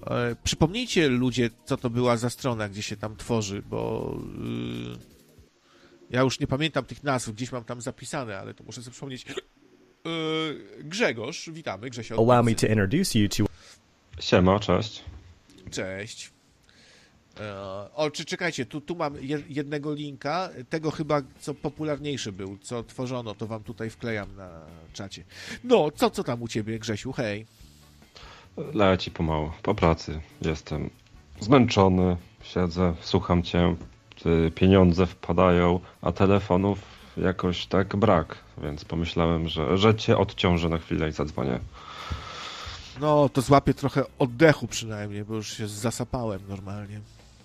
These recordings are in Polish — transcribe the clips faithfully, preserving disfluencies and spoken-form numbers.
E, przypomnijcie ludzie, co to była za strona, gdzie się tam tworzy, bo yy, ja już nie pamiętam tych nazw, gdzieś mam tam zapisane, ale to muszę sobie przypomnieć. Yy, Grzegorz, witamy, Grzesio. Allow me to introduce you to... Siema, cześć. Cześć. O, czy czekajcie, tu, tu mam jednego linka, tego chyba, co popularniejszy był, co tworzono, to wam tutaj wklejam na czacie. No, co, co tam u ciebie, Grzesiu, hej? Leci pomału, po pracy jestem zmęczony, siedzę, słucham cię, pieniądze wpadają, a telefonów jakoś tak brak, więc pomyślałem, że, że cię odciążę na chwilę i zadzwonię. No, to złapię trochę oddechu przynajmniej, bo już się zasapałem normalnie.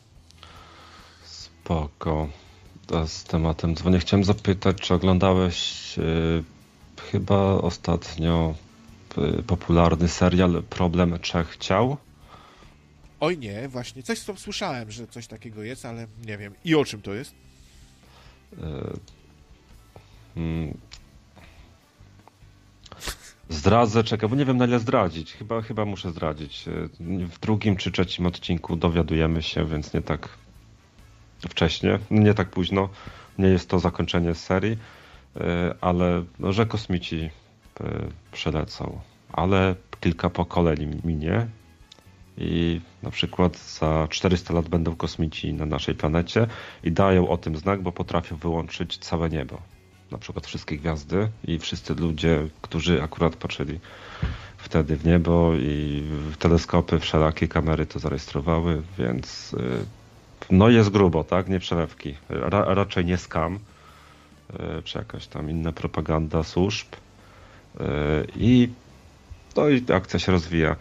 Spoko. A z tematem dzwonię. Chciałem zapytać, czy oglądałeś yy, chyba ostatnio yy, popularny serial Problem Trzech Ciał? Oj nie, właśnie. Coś tam słyszałem, że coś takiego jest, ale nie wiem. I o czym to jest? Yy, hmm. Zdradzę, czekaj, bo nie wiem na ile zdradzić. Chyba, chyba muszę zdradzić. W drugim czy trzecim odcinku dowiadujemy się, więc nie tak wcześnie, nie tak późno. Nie jest to zakończenie serii, ale no, że kosmici przelecą. Ale kilka pokoleń minie i na przykład za czterysta lat będą kosmici na naszej planecie i dają o tym znak, bo potrafią wyłączyć całe niebo. Na przykład wszystkie gwiazdy i wszyscy ludzie, którzy akurat patrzyli wtedy w niebo i w teleskopy, wszelakie kamery to zarejestrowały, więc no jest grubo, tak? Nie przelewki. Ra, raczej nie skam, czy jakaś tam inna propaganda służb i no i akcja się rozwija.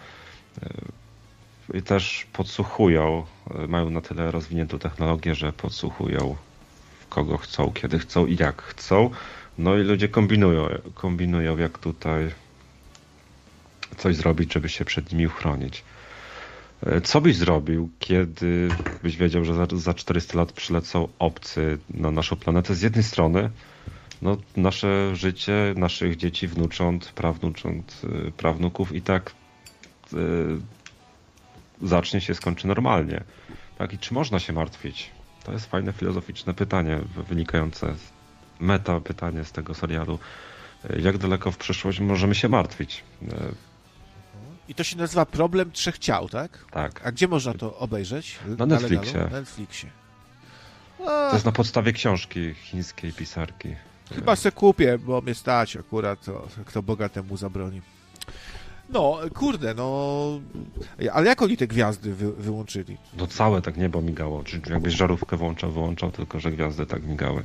I też podsłuchują, mają na tyle rozwiniętą technologię, że podsłuchują kogo chcą, kiedy chcą i jak chcą. No i ludzie kombinują, kombinują jak tutaj coś zrobić, żeby się przed nimi uchronić. Co byś zrobił, kiedy byś wiedział, że za, za czterysta lat przylecą obcy na naszą planetę? Z jednej strony no, nasze życie, naszych dzieci, wnucząt, prawnucząt, prawnuków i tak yy, zacznie się, skończy normalnie. Tak? I czy można się martwić? To jest fajne filozoficzne pytanie, wynikające, meta pytanie z tego serialu. Jak daleko w przyszłość możemy się martwić? I to się nazywa Problem Trzech Ciał, tak? Tak. A gdzie można to obejrzeć? Na Netflixie. Na Netflixie. A, to jest na podstawie książki chińskiej pisarki. Chyba se kupię, bo mnie stać akurat, to, kto bogatemu zabroni. No, kurde, no... Ale jak oni te gwiazdy wy, wyłączyli? No całe tak niebo migało. Czy jakbyś żarówkę włączał, wyłączał, tylko że gwiazdy tak migały.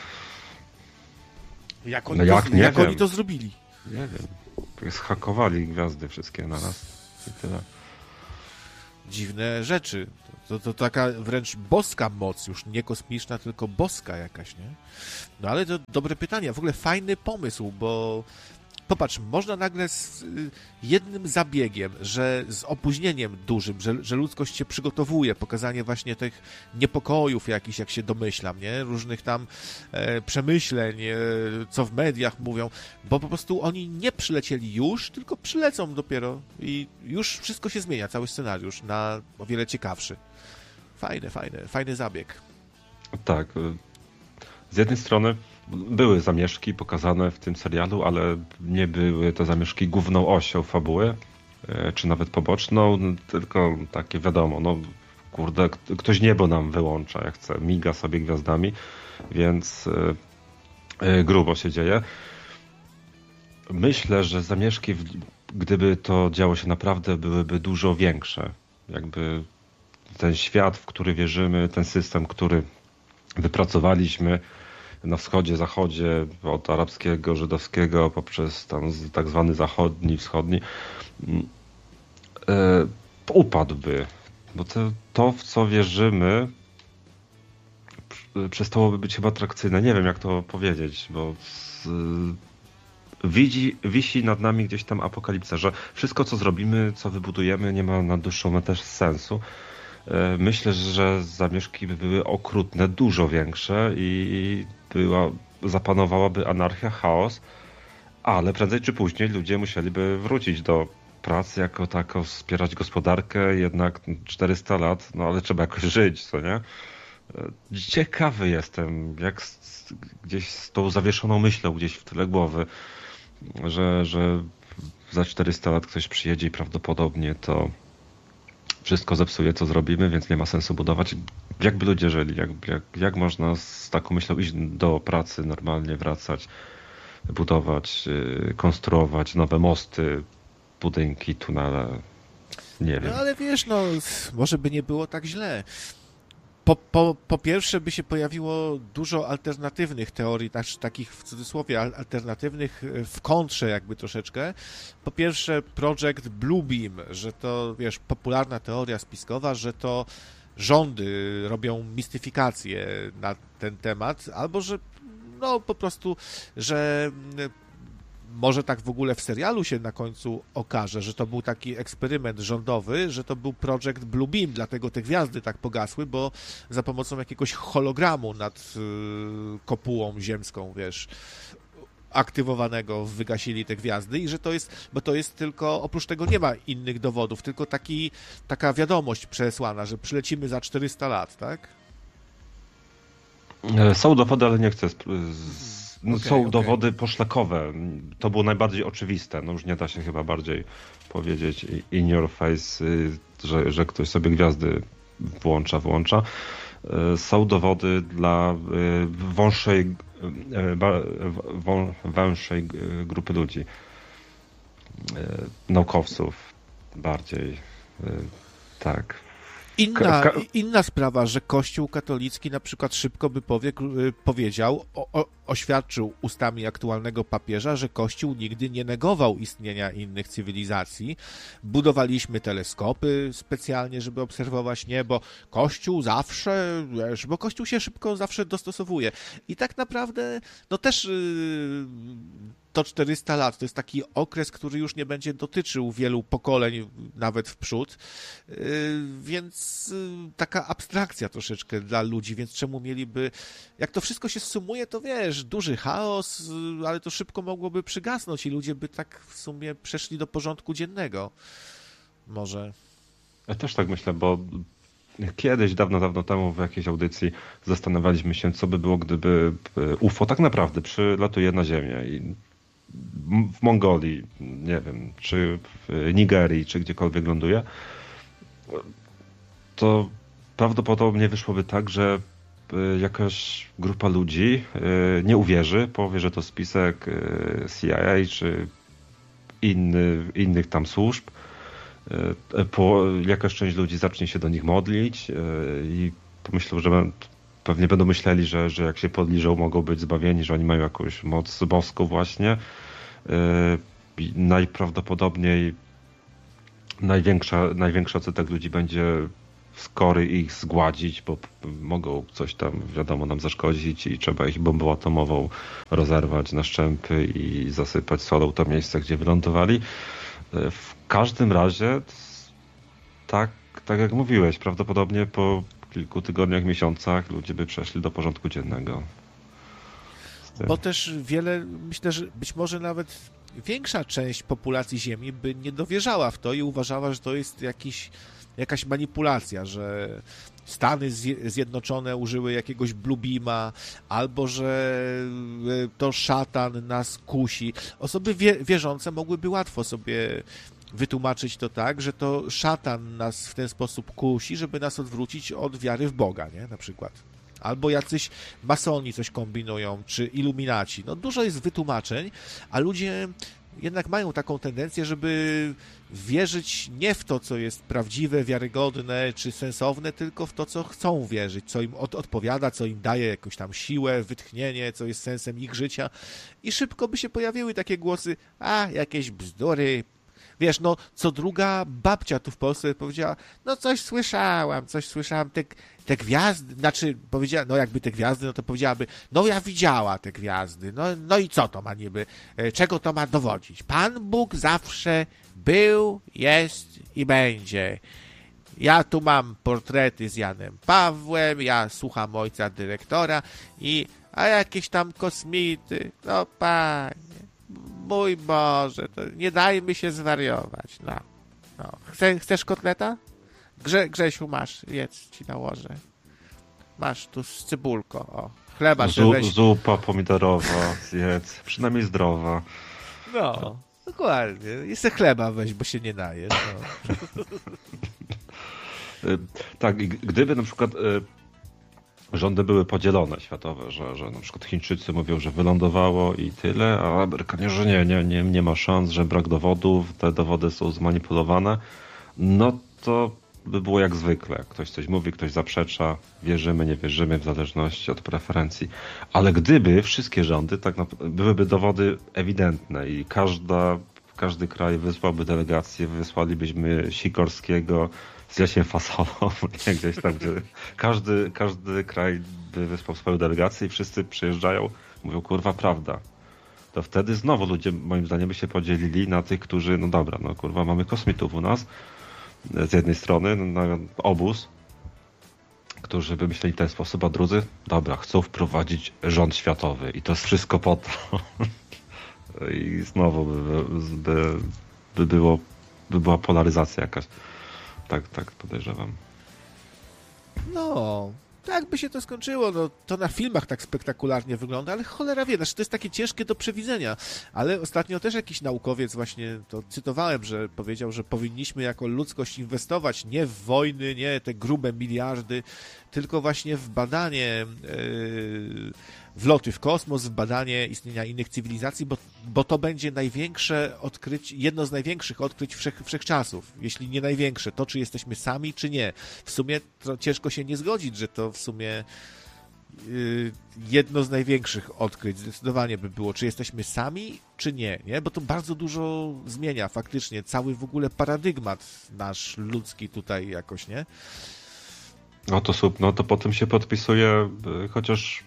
Jak oni, no to, jak, nie jak wiem. oni to zrobili? Nie wiem. Zhakowali gwiazdy wszystkie naraz i tyle. Dziwne rzeczy. To, to, to taka wręcz boska moc, już nie kosmiczna, tylko boska jakaś, nie? No ale to dobre pytanie. W ogóle fajny pomysł, bo popatrz, można nagle z jednym zabiegiem, że z opóźnieniem dużym, że, że ludzkość się przygotowuje, pokazanie właśnie tych niepokojów jakichś, jak się domyślam, nie? Różnych tam e, przemyśleń, e, co w mediach mówią, bo po prostu oni nie przylecieli już, tylko przylecą dopiero i już wszystko się zmienia, cały scenariusz na o wiele ciekawszy. Fajny, fajny, fajny zabieg. Tak. Z jednej strony były zamieszki pokazane w tym serialu, ale nie były to zamieszki główną osią fabuły, czy nawet poboczną, tylko takie wiadomo, no kurde, ktoś niebo nam wyłącza, jak chce, miga sobie gwiazdami, więc grubo się dzieje. Myślę, że zamieszki, gdyby to działo się naprawdę, byłyby dużo większe. Jakby ten świat, w który wierzymy, ten system, który wypracowaliśmy na wschodzie, zachodzie, od arabskiego, żydowskiego, poprzez tam tak zwany zachodni, wschodni, e, upadłby. Bo to, to, w co wierzymy, przestałoby być chyba atrakcyjne. Nie wiem, jak to powiedzieć, bo z, widzi, wisi nad nami gdzieś tam apokalipsa, że wszystko, co zrobimy, co wybudujemy, nie ma na dłuższą metę sensu. Myślę, że zamieszki by były okrutne, dużo większe i była, zapanowałaby anarchia, chaos, ale prędzej czy później ludzie musieliby wrócić do pracy jako tako, wspierać gospodarkę, jednak czterysta lat, no ale trzeba jakoś żyć, co nie? Ciekawy jestem, jak z, gdzieś z tą zawieszoną myślą gdzieś w tyle głowy, że, że za czterysta lat ktoś przyjedzie i prawdopodobnie to wszystko zepsuje, co zrobimy, więc nie ma sensu budować. Jakby ludzie żyli, jak, jak, jak można z taką myślą iść do pracy, normalnie wracać, budować, konstruować nowe mosty, budynki, tunele, nie wiem. No ale wiesz, no może by nie było tak źle. Po, po, po pierwsze by się pojawiło dużo alternatywnych teorii, tak, takich w cudzysłowie alternatywnych w kontrze jakby troszeczkę. Po pierwsze Project Bluebeam, że to, wiesz, popularna teoria spiskowa, że to rządy robią mistyfikację na ten temat, albo że no po prostu, że może tak w ogóle w serialu się na końcu okaże, że to był taki eksperyment rządowy, że to był Project Bluebeam, dlatego te gwiazdy tak pogasły, bo za pomocą jakiegoś hologramu nad y, kopułą ziemską, wiesz, aktywowanego wygasili te gwiazdy i że to jest, bo to jest tylko, oprócz tego nie ma innych dowodów, tylko taki, taka wiadomość przesłana, że przylecimy za czterysta lat, tak? Są dowody, ale nie chcę... Z... No, okay, są okay. dowody poszlakowe. To było najbardziej oczywiste. No już nie da się chyba bardziej powiedzieć in your face, że, że ktoś sobie gwiazdy włącza, włącza. Są dowody dla wąższej, węższej grupy ludzi. Naukowców bardziej. Tak. Inna, inna sprawa, że Kościół katolicki na przykład szybko by powie, powiedział, o, o, oświadczył ustami aktualnego papieża, że Kościół nigdy nie negował istnienia innych cywilizacji. Budowaliśmy teleskopy specjalnie, żeby obserwować niebo. Kościół zawsze, wiesz, bo Kościół się szybko zawsze dostosowuje. I tak naprawdę, no też... Yy, to czterysta lat to jest taki okres, który już nie będzie dotyczył wielu pokoleń, nawet w przód, więc taka abstrakcja troszeczkę dla ludzi, więc czemu mieliby, jak to wszystko się sumuje, to wiesz, duży chaos, ale to szybko mogłoby przygasnąć i ludzie by tak w sumie przeszli do porządku dziennego. Może. Ja też tak myślę, bo kiedyś, dawno, dawno temu w jakiejś audycji zastanawialiśmy się, co by było, gdyby U F O tak naprawdę przylatuje na Ziemię i w Mongolii, nie wiem, czy w Nigerii, czy gdziekolwiek ląduje, to prawdopodobnie wyszłoby tak, że jakaś grupa ludzi nie uwierzy, powie, że to spisek C I A czy inny, innych tam służb. Po, jakaś część ludzi zacznie się do nich modlić i pomyślą, że pewnie będą myśleli, że, że jak się podliżą, mogą być zbawieni, że oni mają jakąś moc boską właśnie. I najprawdopodobniej największa, największy odsetek ludzi będzie skory ich zgładzić, bo mogą coś tam, wiadomo, nam zaszkodzić i trzeba ich bombą atomową rozerwać na szczępy i zasypać solą to miejsce, gdzie wylądowali. W każdym razie, tak, tak jak mówiłeś, prawdopodobnie po kilku tygodniach, miesiącach ludzie by przeszli do porządku dziennego. Bo też wiele, myślę, że być może nawet większa część populacji Ziemi by nie dowierzała w to i uważała, że to jest jakiś, jakaś manipulacja, że Stany Zjednoczone użyły jakiegoś bluebeama, albo że to szatan nas kusi. Osoby wie, wierzące mogłyby łatwo sobie wytłumaczyć to tak, że to szatan nas w ten sposób kusi, żeby nas odwrócić od wiary w Boga, nie? Na przykład. Albo jacyś masoni coś kombinują, czy iluminaci. No dużo jest wytłumaczeń, a ludzie jednak mają taką tendencję, żeby wierzyć nie w to, co jest prawdziwe, wiarygodne czy sensowne, tylko w to, co chcą wierzyć, co im od, odpowiada, co im daje jakąś tam siłę, wytchnienie, co jest sensem ich życia. I szybko by się pojawiły takie głosy, a jakieś bzdury. Wiesz, no co druga babcia tu w Polsce powiedziała, no coś słyszałam, coś słyszałam, te, te gwiazdy, znaczy powiedziała, no jakby te gwiazdy, no to powiedziałaby, no ja widziała te gwiazdy, no, no i co to ma niby, czego to ma dowodzić? Pan Bóg zawsze był, jest i będzie. Ja tu mam portrety z Janem Pawłem, ja słucham ojca dyrektora i, a jakieś tam kosmity, no panie. mój Boże, to nie dajmy się zwariować. No, no. Chce, chcesz kotleta? Grze, Grzesiu, masz, jedz, ci nałożę. Masz tu z cybulką, o. Chleba Zu, weź. Zupa pomidorowa, zjedz, przynajmniej zdrowa. No, dokładnie. Jeszcze chleba weź, bo się nie najesz. No. Tak, gdyby na przykład rządy były podzielone światowe, że, że na przykład Chińczycy mówią, że wylądowało i tyle, a Amerykanie, że nie, nie, nie, nie ma szans, że brak dowodów, te dowody są zmanipulowane, no to by było jak zwykle. Ktoś coś mówi, ktoś zaprzecza, wierzymy, nie wierzymy w zależności od preferencji. Ale gdyby wszystkie rządy, tak naprawdę, byłyby dowody ewidentne i każda, każdy kraj wysłałby delegację, wysłalibyśmy Sikorskiego z Jasiem Fasolą, nie, gdzieś tam, gdzie każdy, każdy kraj by wysłał swoją delegację i wszyscy przyjeżdżają, mówią, kurwa, prawda. To wtedy znowu ludzie, moim zdaniem, by się podzielili na tych, którzy, no dobra, no kurwa, mamy kosmitów u nas, z jednej strony, na obóz, którzy wymyśleli w ten sposób, a drudzy, dobra, chcą wprowadzić rząd światowy i to jest wszystko po to. I znowu by, by, by, było, by była polaryzacja jakaś. Tak, tak podejrzewam. No, tak by się to skończyło. No, to na filmach tak spektakularnie wygląda, ale cholera wie, znaczy to jest takie ciężkie do przewidzenia. Ale ostatnio też jakiś naukowiec właśnie, to cytowałem, że powiedział, że powinniśmy jako ludzkość inwestować nie w wojny, nie te grube miliardy, tylko właśnie w badanie, yy, w loty w kosmos, w badanie istnienia innych cywilizacji, bo, bo to będzie największe odkrycie, jedno z największych odkryć wszech, wszechczasów, jeśli nie największe, to czy jesteśmy sami, czy nie. W sumie to ciężko się nie zgodzić, że to w sumie yy, jedno z największych odkryć zdecydowanie by było, czy jesteśmy sami, czy nie, nie? Bo to bardzo dużo zmienia faktycznie, cały w ogóle paradygmat nasz ludzki tutaj jakoś, nie? No to super, no to potem się podpisuje, chociaż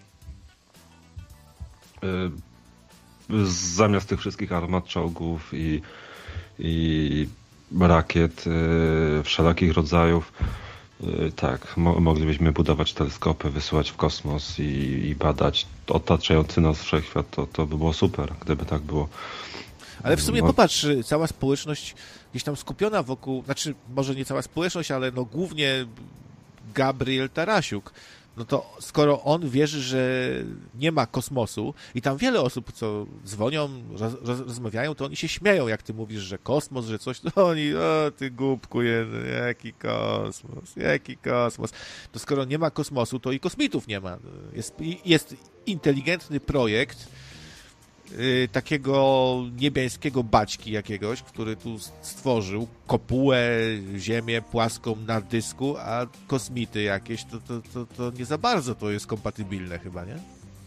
yy, zamiast tych wszystkich armat, czołgów i, i rakiet yy, wszelakich rodzajów, yy, tak, mo- moglibyśmy budować teleskopy, wysyłać w kosmos i, i badać otaczający nas wszechświat, to, to by było super, gdyby tak było. Ale w sumie no. Popatrz, cała społeczność gdzieś tam skupiona wokół, znaczy może nie cała społeczność, ale no głównie Gabriel Tarasiuk, no to skoro on wierzy, że nie ma kosmosu i tam wiele osób, co dzwonią, roz, roz, rozmawiają, to oni się śmieją, jak ty mówisz, że kosmos, że coś, to oni, o ty głupku jeden, jaki kosmos, jaki kosmos. To skoro nie ma kosmosu, to i kosmitów nie ma. Jest, jest inteligentny projekt y, takiego niebiańskiego baćki jakiegoś, który tu stworzył kopułę, ziemię płaską na dysku, a kosmity jakieś, to, to, to, to nie za bardzo to jest kompatybilne chyba, nie?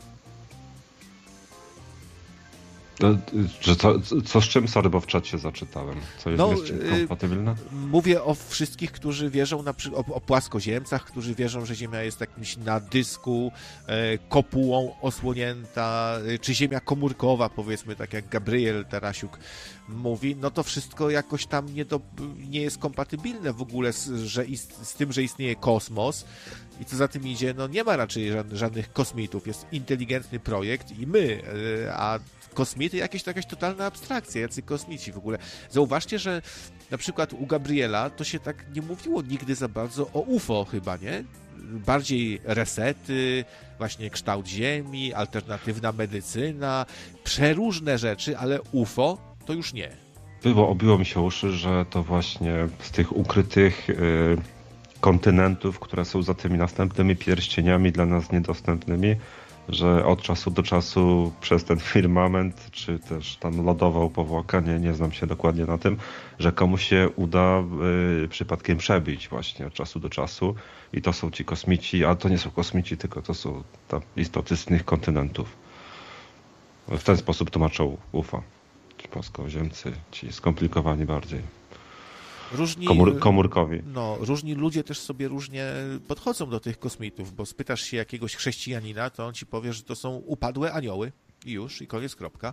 To, że co, co z czym, sorry, bo w czacie zaczytałem. Co jest, No, jest czym kompatybilne? Mówię o wszystkich, którzy wierzą na przy... o, o płaskoziemcach, którzy wierzą, że Ziemia jest jakimś na dysku, e, kopułą osłonięta, e, czy Ziemia komórkowa, powiedzmy, tak jak Gabriel Tarasiuk mówi, no to wszystko jakoś tam nie, do, nie jest kompatybilne w ogóle z, że ist, z tym, że istnieje kosmos i co za tym idzie, no nie ma raczej żadnych, żadnych kosmitów, jest inteligentny projekt i my, e, a kosmity jakieś to jakaś totalna abstrakcja, jacy kosmici w ogóle. Zauważcie, że na przykład u Gabriela to się tak nie mówiło nigdy za bardzo o U F O chyba, nie? Bardziej resety, właśnie kształt Ziemi, alternatywna medycyna, przeróżne rzeczy, ale U F O to już nie. Było, obiło mi się uszy, że to właśnie z tych ukrytych y, kontynentów, które są za tymi następnymi pierścieniami dla nas niedostępnymi, że od czasu do czasu przez ten firmament, czy też tam lodową powłokę, nie, nie znam się dokładnie na tym, że komuś się uda y, przypadkiem przebić właśnie od czasu do czasu i to są ci kosmici, a to nie są kosmici, tylko to są tam istoty z innych kontynentów. W ten sposób tłumaczą U F O. Ci płaskoziemcy, ci skomplikowani bardziej. Różni, Komór, komórkowi. No, różni ludzie też sobie różnie podchodzą do tych kosmitów, bo spytasz się jakiegoś chrześcijanina, to on ci powie, że to są upadłe anioły i już, i koniec, kropka.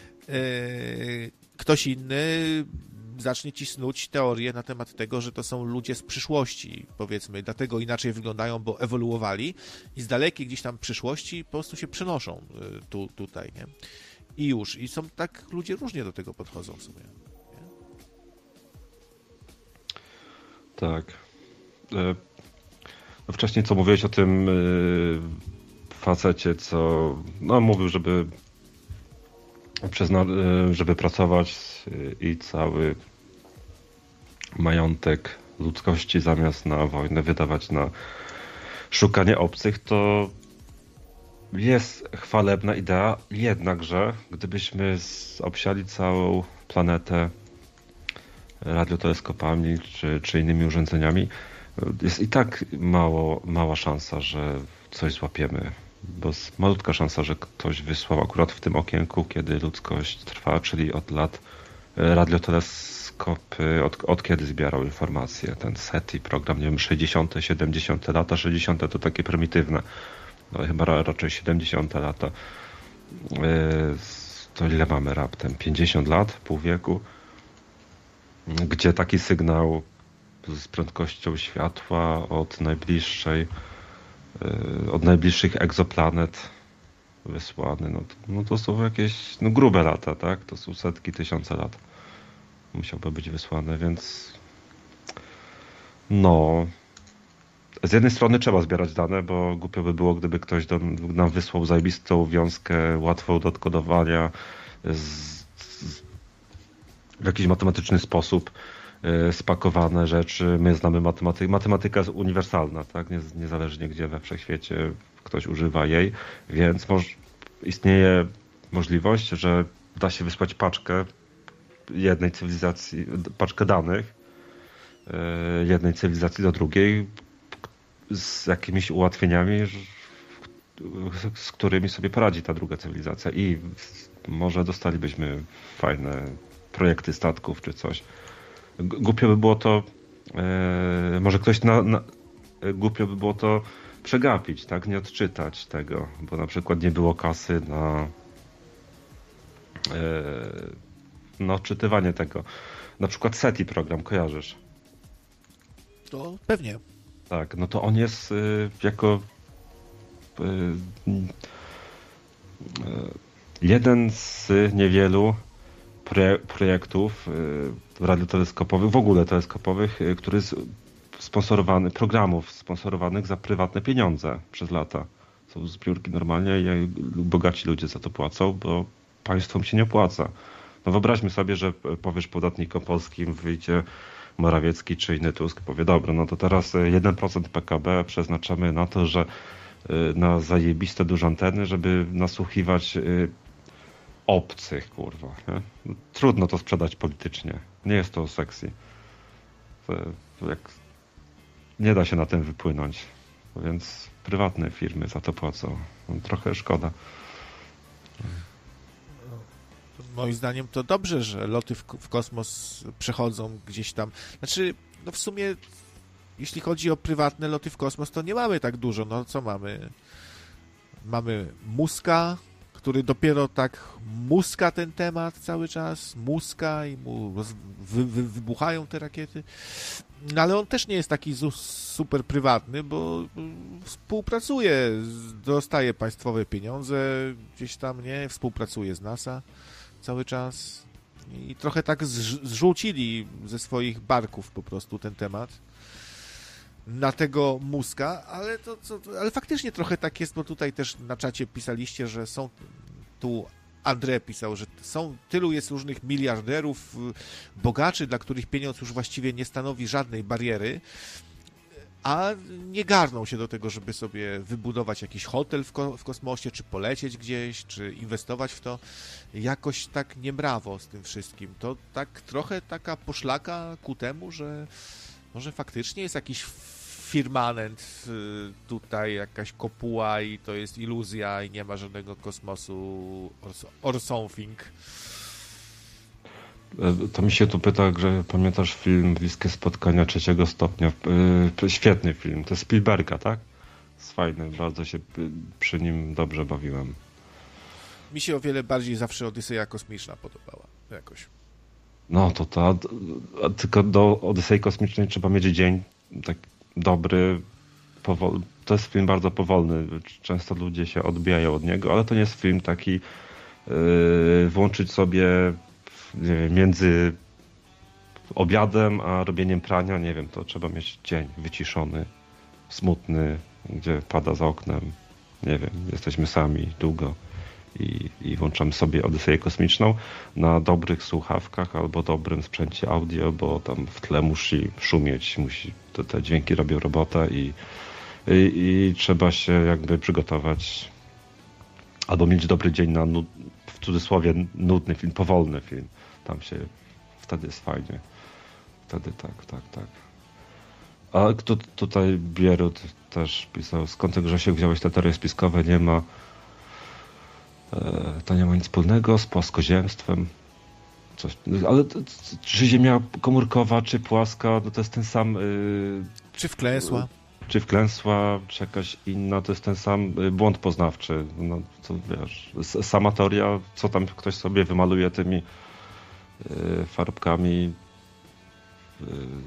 Ktoś inny zacznie ci snuć teorię na temat tego, że to są ludzie z przyszłości, powiedzmy, dlatego inaczej wyglądają, bo ewoluowali i z dalekiej gdzieś tam przyszłości po prostu się przenoszą tu, tutaj, nie? i już. I są tak, ludzie różnie do tego podchodzą w sumie. Nie? Tak. No wcześniej co mówiłeś o tym facecie, co no, mówił, żeby Przezna- żeby pracować i cały majątek ludzkości zamiast na wojnę wydawać na szukanie obcych, to jest chwalebna idea, jednakże gdybyśmy obsiali całą planetę radioteleskopami czy, czy innymi urządzeniami, jest i tak mało, mała szansa, że coś złapiemy. Bo jest malutka szansa, że ktoś wysłał akurat w tym okienku, kiedy ludzkość trwa, czyli od lat radioteleskopy, od, od kiedy zbierał informacje. Ten SETI program, nie wiem, sześćdziesiąte, siedemdziesiąte lata, sześćdziesiąte to takie prymitywne, no chyba raczej siedemdziesiąte lata. To ile mamy raptem? pięćdziesiąt lat, pół wieku, gdzie taki sygnał z prędkością światła od najbliższej od najbliższych egzoplanet wysłany, no to, no to są jakieś no grube lata, tak? To są setki, tysiące lat. Musiałby być wysłane, więc no z jednej strony trzeba zbierać dane, bo głupio by było, gdyby ktoś do, nam wysłał zajebistą wiązkę, łatwą do odkodowania z, z, w jakiś matematyczny sposób spakowane rzeczy. My znamy matematykę. Matematyka jest uniwersalna, tak? Niezależnie gdzie we wszechświecie ktoś używa jej, więc moż, istnieje możliwość, że da się wysłać paczkę jednej cywilizacji, paczkę danych jednej cywilizacji do drugiej z jakimiś ułatwieniami, z którymi sobie poradzi ta druga cywilizacja i może dostalibyśmy fajne projekty statków czy coś. Głupio by było to, e, może ktoś na, na, głupio by było to przegapić, tak? Nie odczytać tego, bo na przykład nie było kasy na, e, na odczytywanie tego. Na przykład SETI program, kojarzysz? To pewnie. Tak, no to on jest y, jako y, y, jeden z niewielu projektów radioteleskopowych, w ogóle teleskopowych, który jest sponsorowany, programów sponsorowanych za prywatne pieniądze przez lata. Są zbiórki normalnie i bogaci ludzie za to płacą, bo państwom się nie opłaca. No wyobraźmy sobie, że powiesz podatnikom polskim, wyjdzie Morawiecki czy inny Tusk, powie, dobra, no to teraz jeden procent P K B przeznaczamy na to, że na zajebiste duże anteny, żeby nasłuchiwać obcych, kurwa. Nie? Trudno to sprzedać politycznie. Nie jest to sexy. To jak nie da się na tym wypłynąć. Więc prywatne firmy za to płacą. Trochę szkoda. Moim zdaniem to dobrze, że loty w, w kosmos przechodzą gdzieś tam. Znaczy, no w sumie jeśli chodzi o prywatne loty w kosmos, to nie mamy tak dużo. No co mamy? Mamy Muska, który dopiero tak muska ten temat cały czas, muska i mu wy, wy, wybuchają te rakiety. No ale on też nie jest taki super prywatny, bo współpracuje, dostaje państwowe pieniądze gdzieś tam, nie? Współpracuje z NASA cały czas i trochę tak zrzucili ze swoich barków po prostu ten temat na tego Muska, ale to, to, ale faktycznie trochę tak jest, bo tutaj też na czacie pisaliście, że są, tu Andrzej pisał, że są, tylu jest różnych miliarderów, bogaczy, dla których pieniądz już właściwie nie stanowi żadnej bariery, a nie garną się do tego, żeby sobie wybudować jakiś hotel w, ko- w kosmosie, czy polecieć gdzieś, czy inwestować w to. Jakoś tak niemrawo z tym wszystkim. To tak trochę taka poszlaka ku temu, że może faktycznie jest jakiś firmament tutaj, jakaś kopuła i to jest iluzja i nie ma żadnego kosmosu or, or something. To mi się tu pyta, że pamiętasz film Bliskie Spotkania Trzeciego Stopnia? Świetny film. To jest Spielberga, tak? Jest fajny. Bardzo się przy nim dobrze bawiłem. Mi się o wiele bardziej zawsze Odyseja Kosmiczna podobała. Jakoś. No to ta, tylko do Odysei Kosmicznej trzeba mieć dzień tak dobry, powolny. To jest film bardzo powolny. Często ludzie się odbijają od niego, ale to nie jest film taki włączyć sobie nie wiem, między obiadem a robieniem prania, nie wiem, to trzeba mieć dzień wyciszony, smutny, gdzie pada za oknem, nie wiem, jesteśmy sami długo i, i włączamy sobie Odyseję Kosmiczną na dobrych słuchawkach albo dobrym sprzęcie audio, bo tam w tle musi szumieć, musi, te, te dźwięki robią robotę i, i, i trzeba się jakby przygotować albo mieć dobry dzień na nud, w cudzysłowie nudny film, powolny film. Tam się wtedy jest fajnie. Wtedy tak, tak, tak. A kto tutaj Bierut też pisał, skąd ty, Grzesiek, wziąłeś te teorie spiskowe? Nie ma e, to nie ma nic wspólnego z płaskoziemstwem. Coś, ale to, czy Ziemia komórkowa, czy płaska, no to jest ten sam... Y, czy wklęsła? Czy wklęsła, czy jakaś inna, to jest ten sam błąd poznawczy. No, to wiesz, sama teoria, co tam ktoś sobie wymaluje tymi y, farbkami y,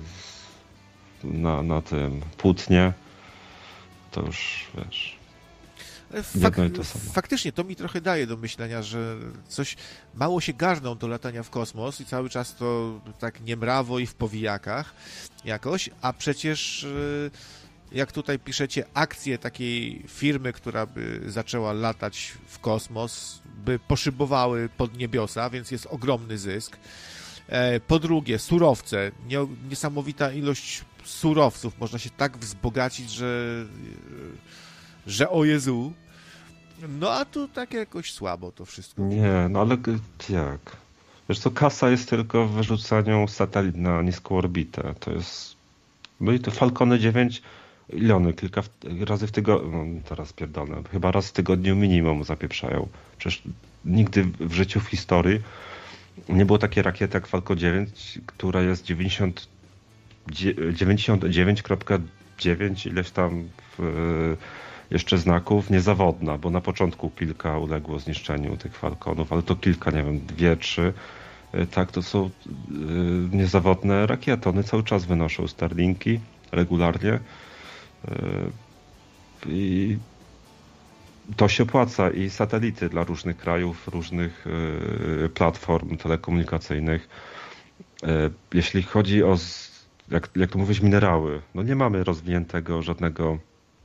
na, na tym płótnie, to już wiesz... Fak to faktycznie to mi trochę daje do myślenia, że coś mało się garną do latania w kosmos i cały czas to tak niemrawo i w powijakach jakoś, a przecież jak tutaj piszecie, akcje takiej firmy, która by zaczęła latać w kosmos, by poszybowały pod niebiosa, więc jest ogromny zysk. Po drugie, surowce, niesamowita ilość surowców, można się tak wzbogacić, że że o Jezu. No a tu tak jakoś słabo to wszystko. Nie, no ale jak? Wiesz co, kasa jest tylko w wyrzucaniu satelit na niską orbitę. To jest... No i te Falcony dziewięć, ile one? Kilka razy w tygodniu, no teraz pierdolę, chyba raz w tygodniu minimum zapieprzają. Przecież nigdy w życiu, w historii nie było takiej rakiety jak Falcon dziewięć, która jest dziewięćdziesiąt dziewięć przecinek dziewięć ileś tam w, jeszcze znaków, niezawodna, bo na początku kilka uległo zniszczeniu tych Falconów, ale to kilka, nie wiem, dwie, trzy, tak, to są y, niezawodne rakiety. One cały czas wynoszą Starlinki regularnie y, i to się opłaca i satelity dla różnych krajów, różnych y, platform telekomunikacyjnych. Y, jeśli chodzi o, jak, jak to mówisz, minerały, no nie mamy rozwiniętego żadnego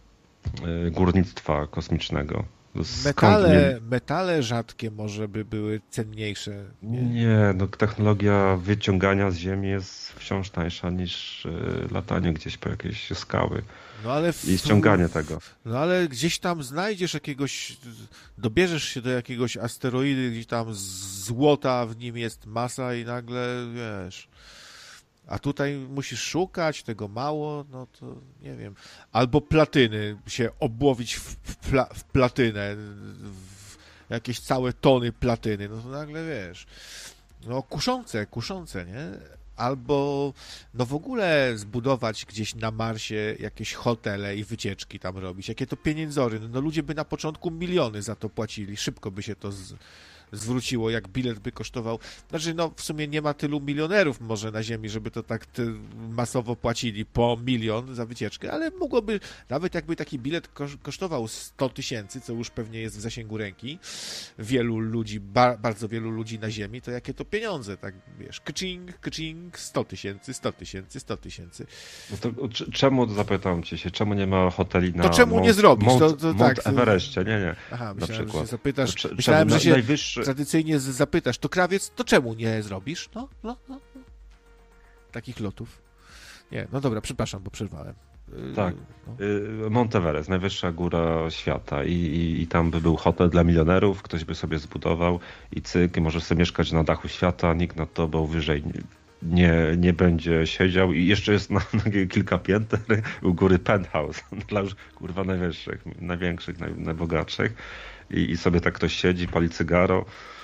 górnictwa kosmicznego. Metale, metale rzadkie może by były cenniejsze. Nie? nie, no technologia wyciągania z Ziemi jest wciąż tańsza niż latanie gdzieś po jakieś skały. No ale w, i ściąganie tego. No ale gdzieś tam znajdziesz jakiegoś, dobierzesz się do jakiegoś asteroidy, gdzieś tam złota, w nim jest masa i nagle, wiesz... A tutaj musisz szukać, tego mało, no to nie wiem. Albo platyny, się obłowić w, pla, w platynę, w jakieś całe tony platyny, no to nagle wiesz. No kuszące, kuszące, nie? Albo no w ogóle zbudować gdzieś na Marsie jakieś hotele i wycieczki tam robić. Jakie to pieniędzory. No ludzie by na początku miliony za to płacili. Szybko by się to z... zwróciło, jak bilet by kosztował. Znaczy, no w sumie nie ma tylu milionerów może na Ziemi, żeby to tak masowo płacili po milion za wycieczkę, ale mogłoby, nawet jakby taki bilet kosztował sto tysięcy, co już pewnie jest w zasięgu ręki wielu ludzi, ba bardzo wielu ludzi na Ziemi, to jakie to pieniądze, tak wiesz, kczing, kczing, sto tysięcy, sto tysięcy, sto tysięcy. No to czemu, zapytam cię się, czemu nie ma hoteli na To czemu Mount, nie zrobić? Mount, to, to, Mount tak, Everestie, nie, nie. Aha, myślałem, na przykład. że się zapytasz, to, myślałem, że się najwyższy... tradycyjnie zapytasz, to krawiec, to czemu nie zrobisz? No, no, no. Takich lotów. Nie, no dobra, przepraszam, bo przerwałem. Tak, no. Mount Everest, najwyższa góra świata i, i, i tam by był hotel dla milionerów, ktoś by sobie zbudował i cyk, możesz sobie mieszkać na dachu świata, nikt nad tobą wyżej nie, nie będzie siedział i jeszcze jest na, na kilka pięter u góry penthouse dla już kurwa najwyższych, największych, naj, najbogatszych i, i sobie tak ktoś siedzi, pali cygaro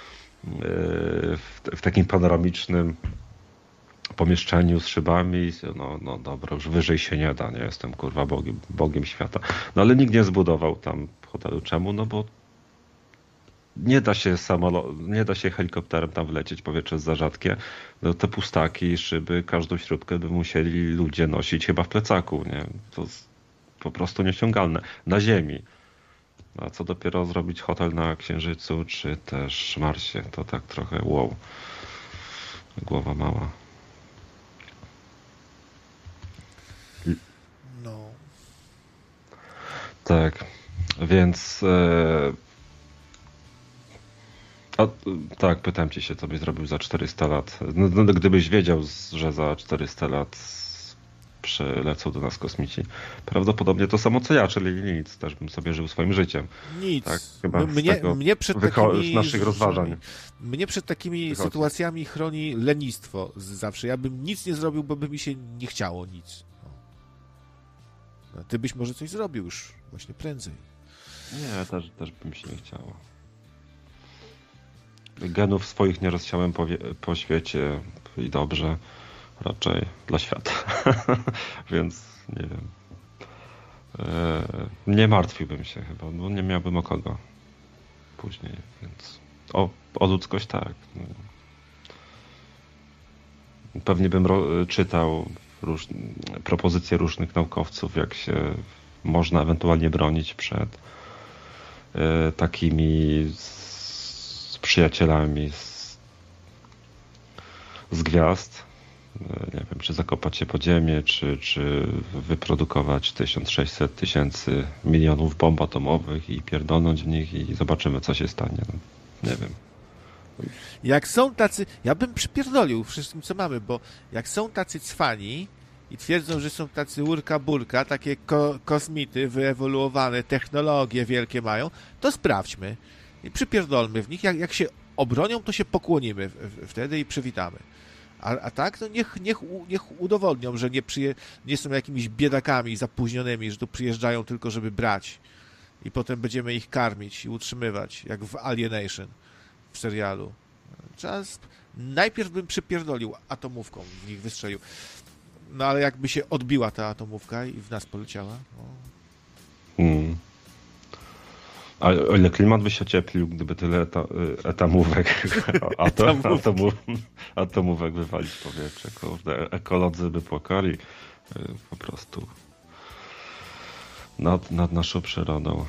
w, w takim panoramicznym pomieszczeniu z szybami, no, no dobra, już wyżej się nie da, nie jestem kurwa bogiem, bogiem świata. No ale nikt nie zbudował tam hotelu. Czemu? No bo nie da się samolot, nie da się helikopterem tam wlecieć, powietrze jest za rzadkie. No te pustaki, szyby, każdą śrubkę by musieli ludzie nosić chyba w plecaku, nie? To jest po prostu nieściągalne. Na ziemi. A co dopiero zrobić hotel na Księżycu, czy też Marsie, to tak trochę wow. Głowa mała. No. Tak, więc... E... A, tak, pytałem cię się, co byś zrobił za czterysta lat. No, no, gdybyś wiedział, że za czterysta lat przylecą do nas kosmici. Prawdopodobnie to samo co ja, czyli nic. Też bym sobie żył swoim życiem. Nic. Tak, chyba mnie, mnie przed takimi... z naszych rozważań. Mnie przed takimi wychodzi. sytuacjami chroni lenistwo zawsze. Ja bym nic nie zrobił, bo by mi się nie chciało nic. No, ty byś może coś zrobił już właśnie prędzej. Nie, też, też bym się nie chciało. Genów swoich nie rozsiałem po, wie, po świecie i dobrze. Raczej dla świata. Więc nie wiem. E, nie martwiłbym się chyba, bo nie miałbym o kogo później, więc o, o ludzkość tak. Pewnie bym ro, czytał róż, propozycje różnych naukowców, jak się można ewentualnie bronić przed e, takimi z, z przyjacielami z, z gwiazd. Nie wiem, czy zakopać się pod ziemię, czy, czy wyprodukować tysiąc sześćset tysięcy milionów bomb atomowych i pierdolnąć w nich i zobaczymy, co się stanie. No, nie wiem. Jak są tacy... Ja bym przypierdolił wszystkim, co mamy, bo jak są tacy cwani i twierdzą, że są tacy urka-burka, takie ko- kosmity wyewoluowane, technologie wielkie mają, to sprawdźmy i przypierdolmy w nich. Jak, jak się obronią, to się pokłonimy w, w, wtedy i przywitamy. A, a tak, to niech, niech, niech udowodnią, że nie, przyje, nie są jakimiś biedakami zapóźnionymi, że tu przyjeżdżają tylko, żeby brać. I potem będziemy ich karmić i utrzymywać, jak w Alienation, w serialu. Czas... Najpierw bym przypierdolił atomówką, w nich wystrzelił. No ale jakby się odbiła ta atomówka i w nas poleciała. No. Hmm. A o ile klimat by się ocieplił, gdyby tyle eta, etamówek, atom, atomów, atomówek wywalić w powietrze, kurde, ekolodzy by płakali po prostu nad, nad naszą przyrodą.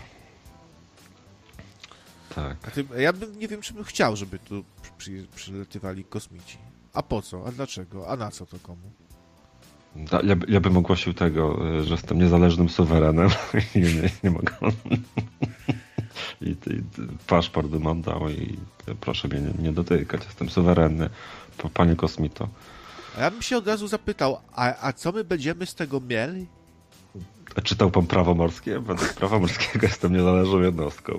Tak. A ty, ja bym, nie wiem, czy bym chciał, żeby tu przy, przyletywali kosmici. A po co? A dlaczego? A na co to komu? Ja, ja bym ogłosił tego, że jestem niezależnym suwerenem i nie, nie mogę... I, i paszport bym oddał i proszę mnie nie, nie dotykać, jestem suwerenny, panie kosmito. A ja bym się od razu zapytał, a, a co my będziemy z tego mieli? A czytał pan prawo morskie? Według prawa morskiego jestem niezależną jednostką.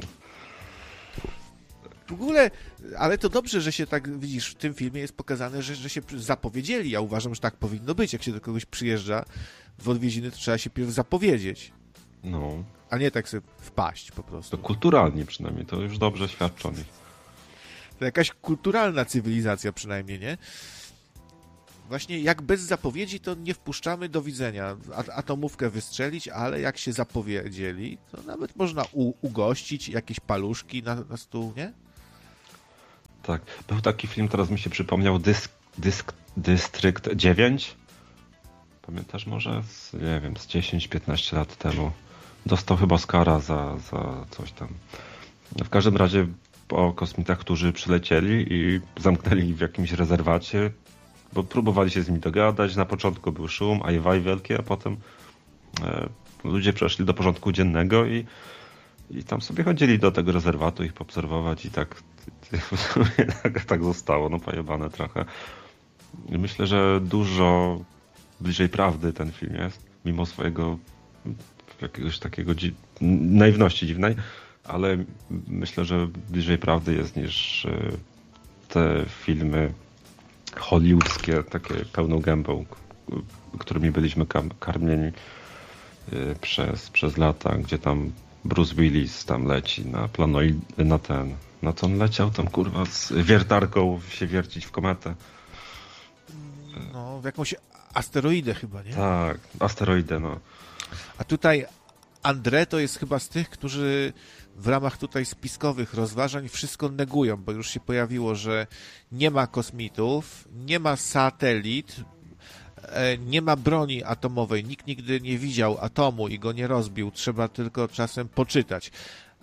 W ogóle, ale to dobrze, że się tak, widzisz, w tym filmie jest pokazane, że, że się zapowiedzieli. Ja uważam, że tak powinno być. Jak się do kogoś przyjeżdża w odwiedziny, to trzeba się pierw zapowiedzieć. No. A nie tak sobie wpaść po prostu. To kulturalnie przynajmniej, to już dobrze świadczy o nich. To jakaś kulturalna cywilizacja przynajmniej, nie? Właśnie jak bez zapowiedzi, to nie wpuszczamy, do widzenia. Atomówkę wystrzelić, ale jak się zapowiedzieli, to nawet można u- ugościć jakieś paluszki na, na stół, nie? Tak. Był taki film, teraz mi się przypomniał, Dysk, Dysk, Dystrykt dziewięć. Pamiętasz może? Z, nie wiem, z dziesięć piętnaście lat temu. Dostał chyba Oscara za, za coś tam. W każdym razie o kosmitach, którzy przylecieli i zamknęli w jakimś rezerwacie, bo próbowali się z nimi dogadać. Na początku był szum, ajwaj wielkie, a potem e, ludzie przeszli do porządku dziennego i, i tam sobie chodzili do tego rezerwatu ich poobserwować i tak, tak, tak zostało, no pojebane trochę. I myślę, że dużo bliżej prawdy ten film jest, mimo swojego jakiegoś takiego dzi- naiwności dziwnej, ale myślę, że bliżej prawdy jest niż te filmy hollywoodzkie, takie pełną gębą, którymi byliśmy karmieni przez, przez lata, gdzie tam Bruce Willis tam leci na planoid, na ten, na co on leciał tam kurwa z wiertarką się wiercić w kometę. No, w jakąś asteroidę chyba, nie? Tak, asteroidę, no. A tutaj André to jest chyba z tych, którzy w ramach tutaj spiskowych rozważań wszystko negują, bo już się pojawiło, że nie ma kosmitów, nie ma satelit, nie ma broni atomowej, nikt nigdy nie widział atomu i go nie rozbił, trzeba tylko czasem poczytać.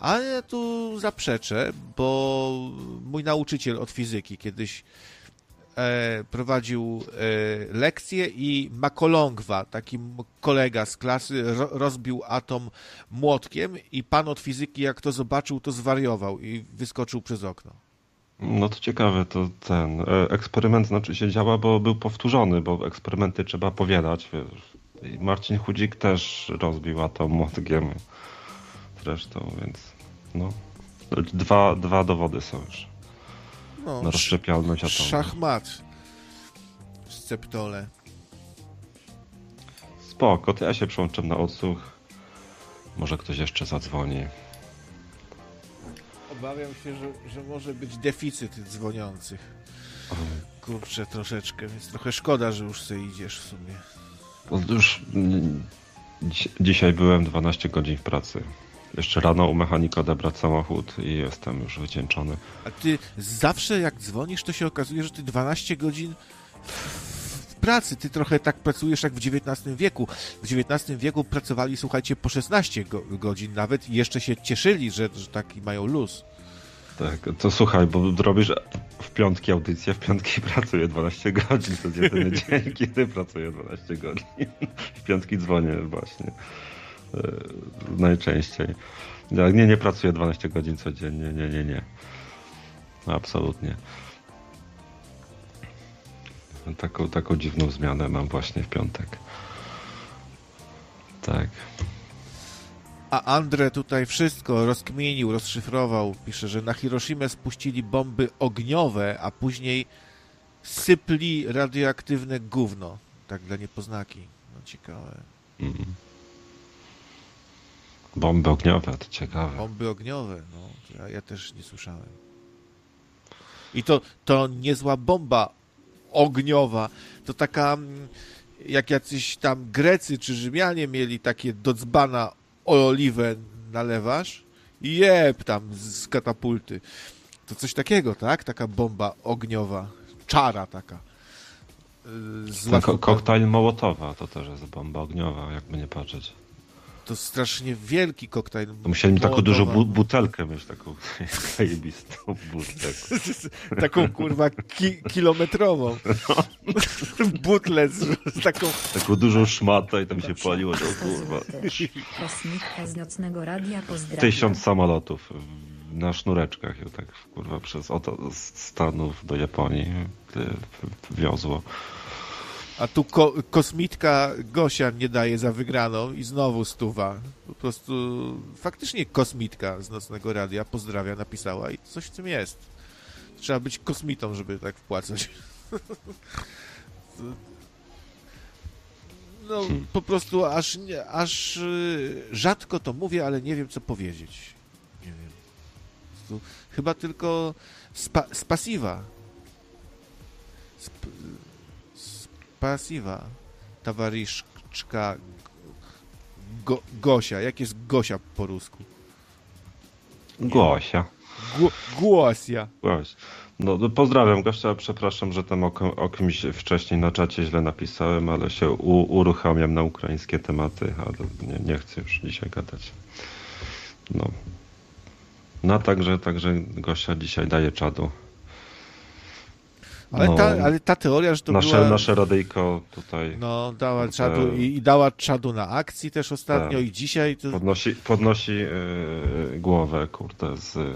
Ale ja tu zaprzeczę, bo mój nauczyciel od fizyki kiedyś e, prowadził e, lekcję i Makolongwa, taki kolega z klasy, ro, rozbił atom młotkiem i pan od fizyki, jak to zobaczył, to zwariował i wyskoczył przez okno. No to ciekawe, to ten e, eksperyment znaczy się działa, bo był powtórzony, bo eksperymenty trzeba powielać, wiesz. I Marcin Chudzik też rozbił atom młotkiem zresztą, więc no. Dwa, dwa dowody są już No, na rozszczepialność atomu. Szachmat. Sceptole. Spoko, to ja się przełączę na odsłuch. Może ktoś jeszcze zadzwoni. Obawiam się, że, że może być deficyt dzwoniących. Kurczę, troszeczkę, więc trochę szkoda, że już sobie idziesz w sumie. Już dzi- dzisiaj byłem dwanaście godzin w pracy. Jeszcze rano u mechanika odebrać samochód i jestem już wycieńczony. A ty zawsze jak dzwonisz, to się okazuje, że ty dwanaście godzin w pracy. Ty trochę tak pracujesz jak w dziewiętnastym wieku. W dziewiętnastym wieku pracowali, słuchajcie, po szesnaście go- godzin nawet i jeszcze się cieszyli, że, że taki mają luz. Tak, to słuchaj, bo robisz w piątki audycję, w piątki pracuję dwanaście godzin. To jest jedyny dzień, kiedy pracuję dwanaście godzin. W piątki dzwonię właśnie. Yy, najczęściej. Nie, nie pracuję dwanaście godzin codziennie, nie, nie, nie. Absolutnie. Taką, taką dziwną zmianę mam właśnie w piątek. Tak. A Andre tutaj wszystko rozkminił, rozszyfrował. Pisze, że na Hiroshimę spuścili bomby ogniowe, a później sypli radioaktywne gówno. Tak dla niepoznaki. No ciekawe. Mm. Bomby ogniowe, to ciekawe. Bomby ogniowe, no. Ja, ja też nie słyszałem. I to, to niezła bomba ogniowa. To taka, jak jacyś tam Grecy czy Rzymianie mieli takie do dzbana oliwę nalewasz i jeb tam z katapulty. To coś takiego, tak? Taka bomba ogniowa. Czara taka. Zła Ko- koktajl Mołotowa to też jest bomba ogniowa, jakby nie patrzeć. To strasznie wielki koktajl. To musieli taką Mołotowa. dużą bu- butelkę mieć, taką zajebistą butelkę. Taką kurwa ki- kilometrową. Butlę z, z taką... Taką dużą szmatę i tam się paliło, to kurwa. Kosmitka z nocnego radia pozdrawia. Tysiąc samolotów na sznureczkach ją tak kurwa przez oto z Stanów do Japonii wiozło. A tu ko- kosmitka Gosia nie daje za wygraną i znowu stuwa. Po prostu faktycznie kosmitka z nocnego radia pozdrawia, napisała i coś w tym jest. Trzeba być kosmitą, żeby tak wpłacać. No po prostu aż, nie, aż y, rzadko to mówię, ale nie wiem co powiedzieć. Nie wiem. Po prostu chyba tylko spa, z pasiwa. Sp, Pasiwa, towarzyszka Go, Gosia. Jak jest Gosia po rusku? Gosia. Gu, Głosia. Goś. No, no, pozdrawiam Gosia, przepraszam, że tam o, o kimś wcześniej na czacie źle napisałem, ale się u, uruchamiam na ukraińskie tematy, ale nie, nie chcę już dzisiaj gadać. No. No także, także Gosia dzisiaj daje czadu. Ale, No, ta, ale ta teoria, że to nasze, była... nasze radyjko tutaj No, dała czadu i, i dała czadu na akcji też ostatnio tak. i dzisiaj. To... podnosi, podnosi yy, głowę, kurde, z, yy,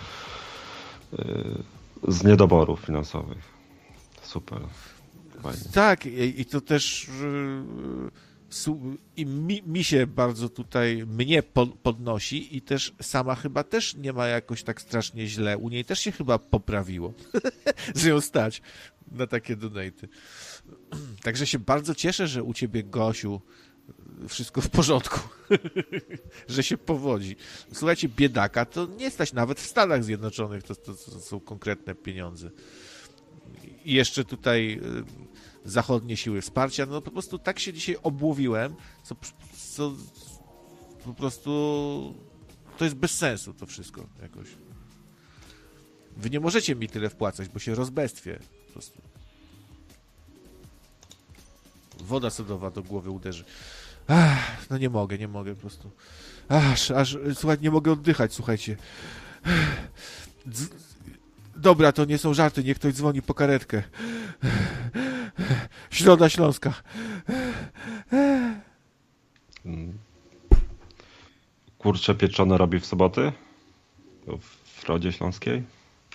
z niedoborów finansowych. Super. Fajnie. Tak, i, i to też yy, su, i mi, mi się bardzo tutaj, mnie po, podnosi i też sama chyba też nie ma jakoś tak strasznie źle. U niej też się chyba poprawiło, że ją stać na takie donaty. Także się bardzo cieszę, że u ciebie, Gosiu, wszystko w porządku, że się powodzi. Słuchajcie, biedaka to nie stać nawet w Stanach Zjednoczonych, to, to, to są konkretne pieniądze. I jeszcze tutaj y, zachodnie siły wsparcia, no po prostu tak się dzisiaj obłowiłem, co, co po prostu to jest bez sensu to wszystko jakoś. Wy nie możecie mi tyle wpłacać, bo się rozbestwię po prostu. Woda sodowa do głowy uderzy. Ach, no nie mogę, nie mogę po prostu. Aż, aż, słuchaj, nie mogę oddychać, słuchajcie. Dz... Dobra, to nie są żarty, niech ktoś dzwoni po karetkę. Środa Śląska. Kurcze pieczone robi w soboty? W Środzie Śląskiej?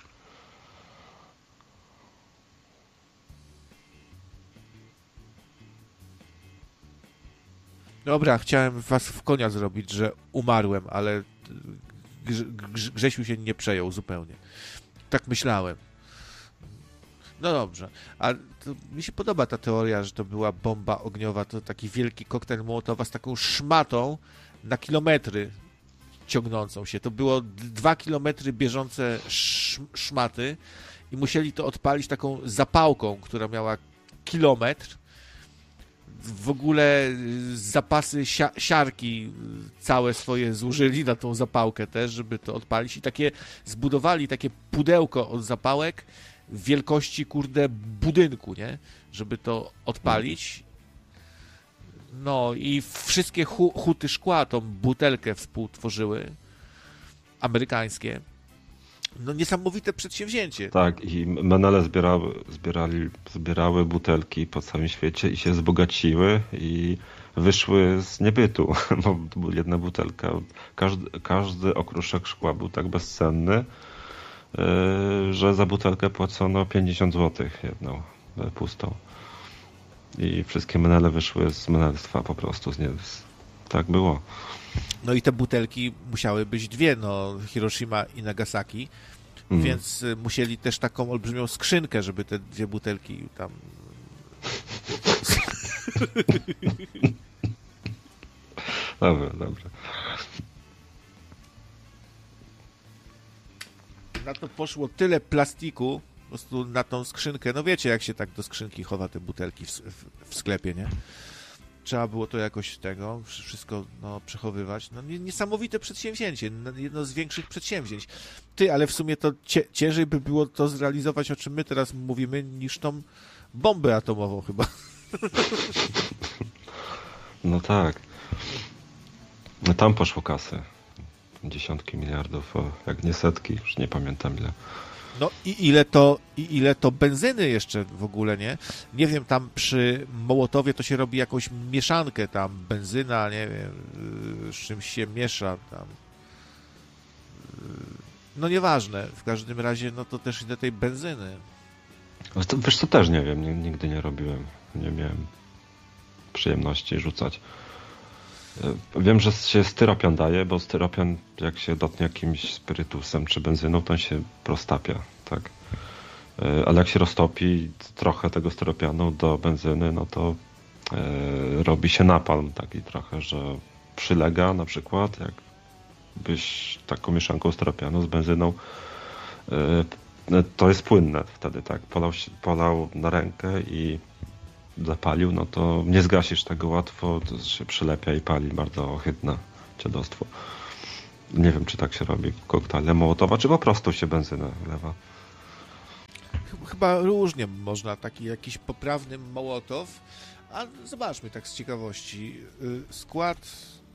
Dobra, chciałem was w konia zrobić, że umarłem, ale Grze- Grze- Grzesiu się nie przejął zupełnie. Tak myślałem. No dobrze, a to mi się podoba ta teoria, że to była bomba ogniowa, to taki wielki koktajl Mołotowa z taką szmatą na kilometry ciągnącą się. To było dwa kilometry bieżące sz- szmaty i musieli to odpalić taką zapałką, która miała kilometr. W ogóle zapasy si- siarki całe swoje zużyli na tą zapałkę też, żeby to odpalić i takie zbudowali takie pudełko od zapałek wielkości, kurde, budynku, nie? Żeby to odpalić. No i wszystkie hu- huty szkła tą butelkę współtworzyły. Amerykańskie. No niesamowite przedsięwzięcie. Tak, i menele zbierały, zbierali, zbierały butelki po całym świecie i się wzbogaciły i wyszły z niebytu, bo to była jedna butelka. Każdy, każdy okruszek szkła był tak bezcenny, że za butelkę płacono pięćdziesiąt złotych jedną, pustą. I wszystkie menele wyszły z menelstwa po prostu. Z nie, z, tak było. No i te butelki musiały być dwie, no Hiroshima i Nagasaki, mm. więc musieli też taką olbrzymią skrzynkę, żeby te dwie butelki tam... Dobra, dobra. Na to poszło tyle plastiku, po prostu na tą skrzynkę. No wiecie, jak się tak do skrzynki chowa te butelki w, w, w sklepie, nie? Trzeba było to jakoś tego, wszystko no, przechowywać. No, niesamowite przedsięwzięcie, jedno z większych przedsięwzięć. Ty, ale w sumie to cie, ciężej by było to zrealizować, o czym my teraz mówimy, niż tą bombę atomową chyba. No tak. No tam poszło kasy. Dziesiątki miliardów, o, jak nie setki, już nie pamiętam ile. No i ile to, i ile to benzyny jeszcze w ogóle, nie? Nie wiem, tam przy Mołotowie to się robi jakąś mieszankę, tam benzyna, nie wiem, z czymś się miesza tam. No nieważne, w każdym razie, no to też ile tej benzyny. To, wiesz co, też nie wiem, nigdy nie robiłem, nie miałem przyjemności rzucać. Wiem, że się styropian daje, bo styropian jak się dotknie jakimś spirytusem czy benzyną, to on się roztapia, tak? Ale jak się roztopi trochę tego styropianu do benzyny, no to e, robi się napalm taki trochę, że przylega na przykład, jakbyś taką mieszanką styropianu z benzyną, e, to jest płynne wtedy, tak? Polał, polał na rękę i zapalił, no to nie zgasisz tego łatwo, to się przylepia i pali, bardzo ohydne dziadostwo. Nie wiem, czy tak się robi koktajle Mołotowa, czy po prostu się benzynę wlewa. Chyba różnie można, taki jakiś poprawny Mołotow, a zobaczmy tak z ciekawości. Skład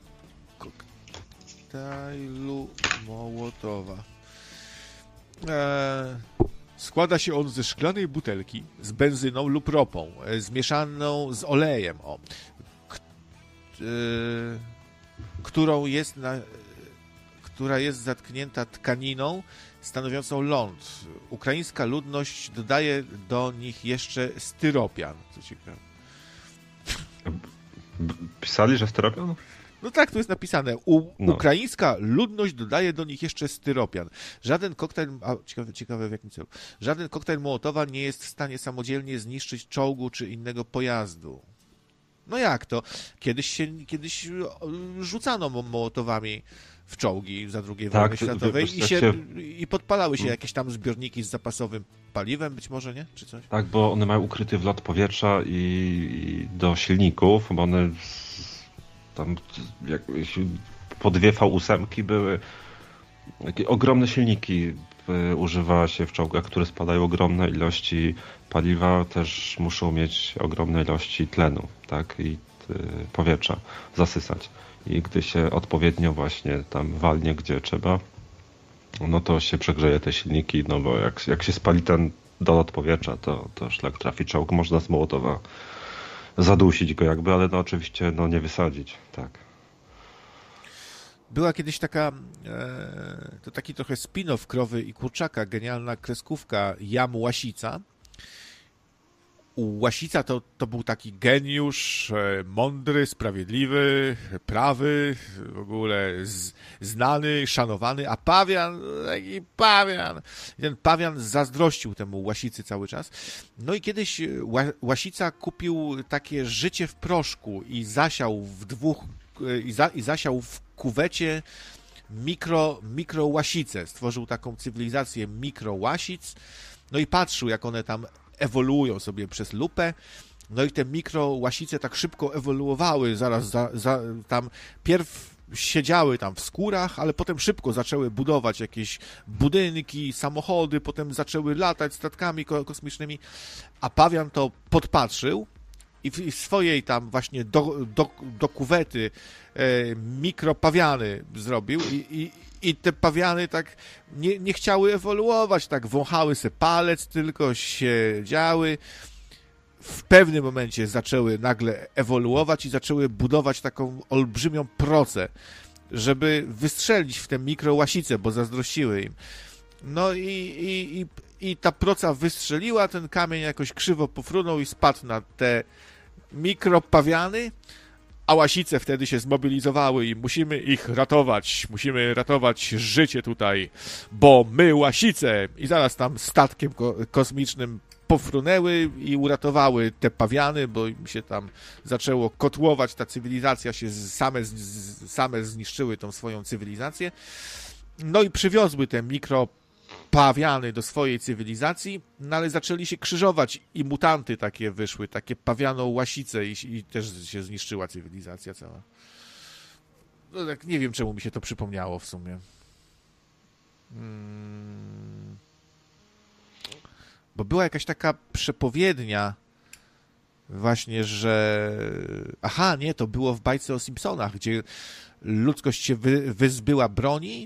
koktajlu Mołotowa. Eee... Składa się on ze szklanej butelki z benzyną lub ropą, zmieszaną z olejem, o, k- yy, którą jest na, która jest zatknięta tkaniną stanowiącą ląd. Ukraińska ludność dodaje do nich jeszcze styropian, co ciekawe. Pisali, że styropian? No tak, tu jest napisane. U, no. Ukraińska ludność dodaje do nich jeszcze styropian. Żaden koktajl, a, ciekawe, ciekawe w jakim celu. Żaden koktajl Mołotowa nie jest w stanie samodzielnie zniszczyć czołgu czy innego pojazdu. No jak to? Kiedyś się, kiedyś rzucano Mołotowami w czołgi za drugiej tak, wojny światowej wiesz, i, się, się... i podpalały się jakieś tam zbiorniki z zapasowym paliwem, być może, nie? Czy coś? Tak, bo one mają ukryty wlot powietrza i, i do silników, bo one tam jak, po dwie V osiem były takie ogromne silniki, używa się w czołgach, które spadają ogromne ilości paliwa, też muszą mieć ogromne ilości tlenu, tak? I powietrza zasysać. I gdy się odpowiednio właśnie tam walnie, gdzie trzeba, no to się przegrzeje te silniki, no bo jak, jak się spali ten dolot powietrza, to, to szlak trafi czołg. Można z Mołotowa zadusić go jakby, ale no oczywiście no nie wysadzić, tak. Była kiedyś taka, e, to taki trochę spin-off Krowy i Kurczaka, genialna kreskówka Jam Łasica. Łasica to, to był taki geniusz, e, mądry, sprawiedliwy, prawy, w ogóle z, znany, szanowany, a Pawian, taki Pawian. I ten Pawian zazdrościł temu Łasicy cały czas. No i kiedyś Ła, Łasica kupił takie życie w proszku i zasiał w dwóch, i, za, i zasiał w kuwecie mikro, mikrołasice. Stworzył taką cywilizację mikrołasic, no i patrzył, jak one tam ewoluują sobie przez lupę, no i te mikrołasice tak szybko ewoluowały, zaraz za, za, tam pierw siedziały tam w skórach, ale potem szybko zaczęły budować jakieś budynki, samochody, potem zaczęły latać statkami kosmicznymi, a Pawian to podpatrzył i w swojej tam właśnie do, do, do kuwety e, mikropawiany zrobił i, i, i te pawiany tak nie, nie chciały ewoluować, tak wąchały se palec, tylko siedziały. W pewnym momencie zaczęły nagle ewoluować i zaczęły budować taką olbrzymią procę, żeby wystrzelić w te mikrołasice, bo zazdrościły im. No i, i, i, i ta proca wystrzeliła, ten kamień jakoś krzywo pofrunął i spadł na te mikropawiany, a łasice wtedy się zmobilizowały i musimy ich ratować, musimy ratować życie tutaj, bo my łasice! I zaraz tam statkiem ko- kosmicznym pofrunęły i uratowały te pawiany, bo im się tam zaczęło kotłować, ta cywilizacja się same, z, same zniszczyły tą swoją cywilizację. No i przywiozły te mikropawiany do swojej cywilizacji, no ale zaczęli się krzyżować i mutanty takie wyszły, takie pawiano-łasice i, i też się zniszczyła cywilizacja cała. No tak nie wiem, czemu mi się to przypomniało w sumie. Hmm. Bo była jakaś taka przepowiednia właśnie, że... Aha, nie, to było w bajce o Simpsonach, gdzie ludzkość się wy, wyzbyła broni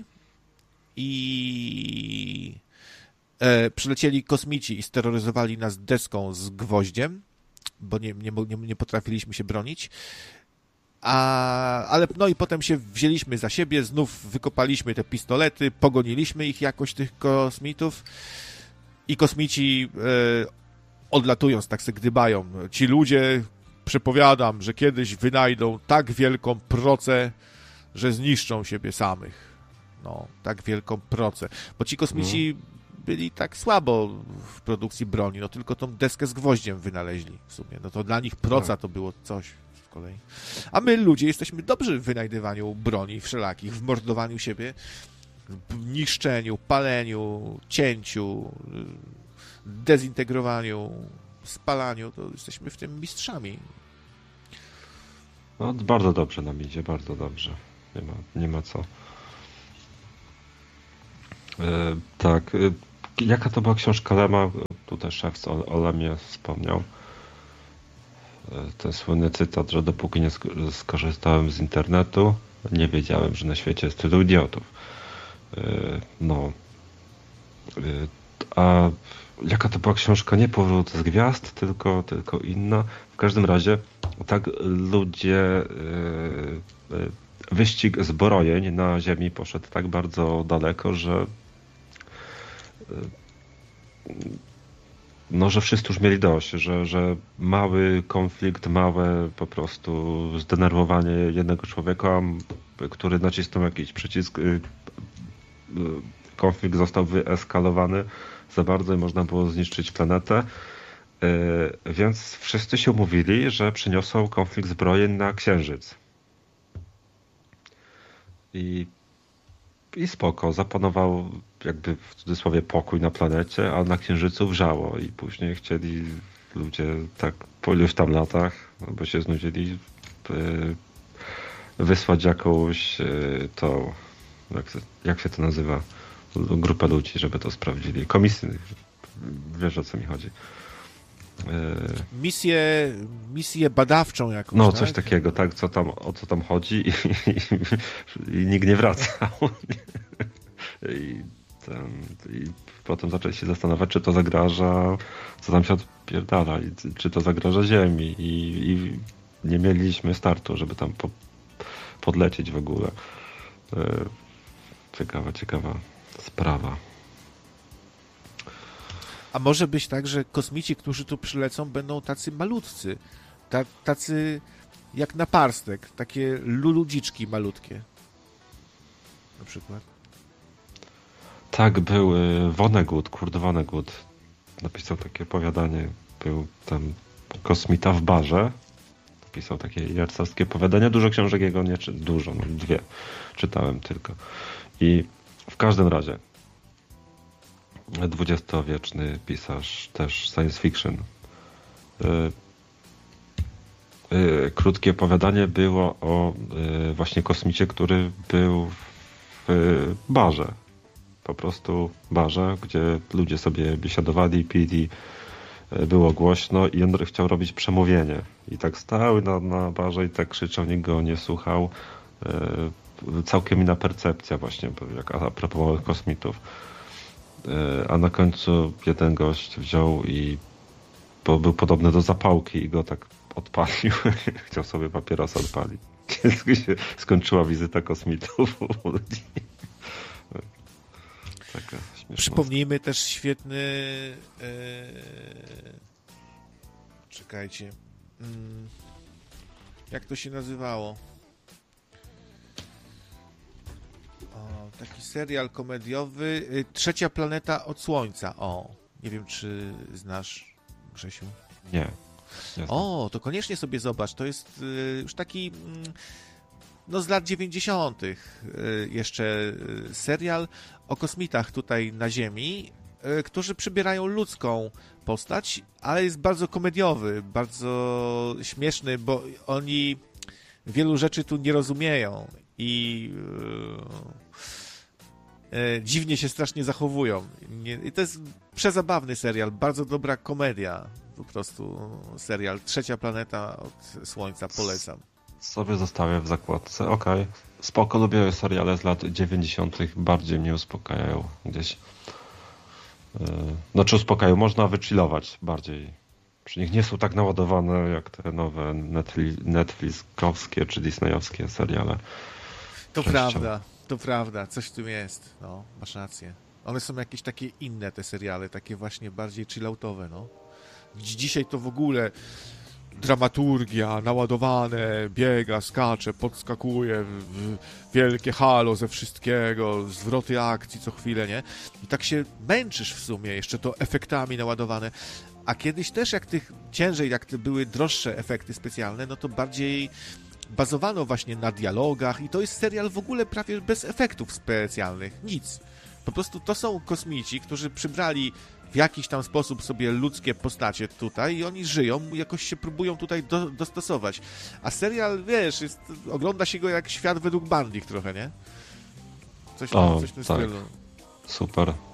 i e, przylecieli kosmici i steroryzowali nas deską z gwoździem, bo nie, nie, nie, nie potrafiliśmy się bronić. A, ale no i potem się wzięliśmy za siebie, znów wykopaliśmy te pistolety, pogoniliśmy ich jakoś, tych kosmitów, i kosmici e, odlatując, tak se gdybają. Ci ludzie, przepowiadam, że kiedyś wynajdą tak wielką procę, że zniszczą siebie samych. No, tak wielką procę. Bo ci kosmici mm. byli tak słabo w produkcji broni, no tylko tą deskę z gwoździem wynaleźli w sumie. No to dla nich proca to było coś z kolei. A my ludzie jesteśmy dobrzy w wynajdywaniu broni wszelakich, w mordowaniu siebie, w niszczeniu, paleniu, cięciu, dezintegrowaniu, spalaniu, to jesteśmy w tym mistrzami. No, bardzo dobrze nam idzie, bardzo dobrze. Nie ma, nie ma co. E, tak. E, jaka to była książka Lema? Tutaj szef o, o Lemie wspomniał. E, ten słynny cytat, że dopóki nie sk- skorzystałem z internetu, nie wiedziałem, że na świecie jest tylu idiotów. No. A jaka to była książka? Nie Powrót z Gwiazd, tylko, tylko inna. W każdym razie tak ludzie, wyścig zbrojeń na Ziemi poszedł tak bardzo daleko, że no, że wszyscy już mieli dość, że, że mały konflikt, małe po prostu zdenerwowanie jednego człowieka, który nacisnął jakiś przycisk, konflikt został wyeskalowany za bardzo i można było zniszczyć planetę. Więc wszyscy się umówili, że przyniosą konflikt zbrojeń na Księżyc. I, i spoko, zapanował jakby w cudzysłowie pokój na planecie, a na Księżycu wrzało i później chcieli ludzie tak po iluś tam latach, no bo się znudzili, wysłać jakąś tą, jak, jak się to nazywa, grupę ludzi, żeby to sprawdzili. Komisji, wiesz o co mi chodzi. Misję, misję badawczą jakąś, No, tak? coś takiego, tak, co tam, o co tam chodzi i, i, i nikt nie wracał. I, ten, I potem zaczęli się zastanawiać, czy to zagraża, co tam się odpierdala, i czy to zagraża Ziemi. I, i nie mieliśmy startu, żeby tam po, podlecieć w ogóle. Ciekawa, ciekawa sprawa. A może być tak, że kosmici, którzy tu przylecą, będą tacy malutcy, ta, tacy jak naparstek, takie ludziczki malutkie. Na przykład. Tak, był Vonnegut, Kurt Vonnegut. Napisał takie opowiadanie. Był tam kosmita w barze. Napisał takie jarcowskie opowiadania. Dużo książek jego nie czy dużo, no dwie czytałem tylko. I w każdym razie dwudziestowieczny pisarz, też science fiction. Krótkie opowiadanie było o właśnie kosmicie, który był w barze. Po prostu barze, gdzie ludzie sobie biesiadowali, pili, było głośno i on chciał robić przemówienie. I tak stał na, na barze i tak krzyczał, nikt go nie słuchał. Całkiem inna percepcja właśnie, jak a propos kosmitów. A na końcu jeden gość wziął i bo był podobny do zapałki i go tak odpalił. Chciał sobie papierosa odpalić. Skończyła wizyta kosmitów u ludzi. Taka śmieszna. Przypomnijmy też świetny e... czekajcie mm... jak to się nazywało? O, taki serial komediowy Trzecia planeta od Słońca. O, nie wiem, czy znasz, Grzesiu? Nie. nie o, to koniecznie sobie zobacz. To jest y, już taki y, no z lat dziewięćdziesiątych y, jeszcze y, serial o kosmitach tutaj na Ziemi, y, którzy przybierają ludzką postać, ale jest bardzo komediowy, bardzo śmieszny, bo oni wielu rzeczy tu nie rozumieją i yy, yy, dziwnie się strasznie zachowują. Nie, i to jest przezabawny serial, bardzo dobra komedia, po prostu serial Trzecia planeta od Słońca, polecam. Sobie zostawię w zakładce, okej. Okay. Spoko, lubię seriale z lat dziewięćdziesiątych, bardziej mnie uspokajają gdzieś. Yy, znaczy uspokajają, można wychillować bardziej. Przy nich nie są tak naładowane jak te nowe Netflixowskie czy disneyowskie seriale. To prawda, to prawda, coś w tym jest, no, masz rację. One są jakieś takie inne, te seriale, takie właśnie bardziej chilloutowe, no. Dzisiaj to w ogóle dramaturgia, naładowane, biega, skacze, podskakuje, wielkie halo ze wszystkiego, zwroty akcji co chwilę, nie? I tak się męczysz w sumie, jeszcze to efektami naładowane. A kiedyś też, jak tych ciężej, jak te były droższe efekty specjalne, no to bardziej bazowano właśnie na dialogach i to jest serial w ogóle prawie bez efektów specjalnych, nic. Po prostu to są kosmici, którzy przybrali w jakiś tam sposób sobie ludzkie postacie tutaj i oni żyją, jakoś się próbują tutaj do, dostosować. A serial, wiesz, jest, ogląda się go jak Świat według Bandik trochę, nie? Coś, o, coś w tym tak. stylu. Super.